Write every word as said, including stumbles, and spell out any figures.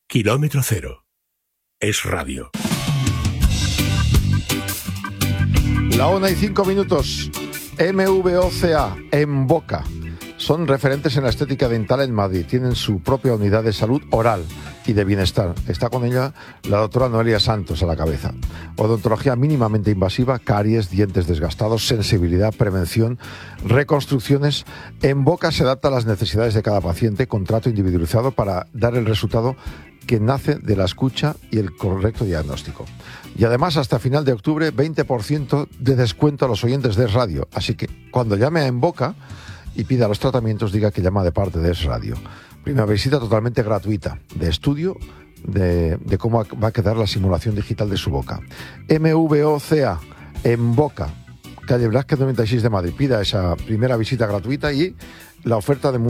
Kilómetro Cero. Es radio. La una y cinco minutos. M V O C A, en Boca. Son referentes en la estética dental en Madrid. Tienen su propia unidad de salud oral y de bienestar. Está con ella la doctora Noelia Santos a la cabeza. Odontología mínimamente invasiva, caries, dientes desgastados, sensibilidad, prevención, reconstrucciones. En Boca se adapta a las necesidades de cada paciente con trato individualizado para dar el resultado que nace de la escucha y el correcto diagnóstico. Y además, hasta final de octubre, veinte por ciento de descuento a los oyentes de Es Radio. Así que cuando llame a En Boca y pida los tratamientos, diga que llama de parte de Es Radio. Primera visita totalmente gratuita de estudio de, de cómo va a quedar la simulación digital de su boca. M V O C A, en Boca, calle Velázquez noventa y seis de Madrid. Pida esa primera visita gratuita y la oferta de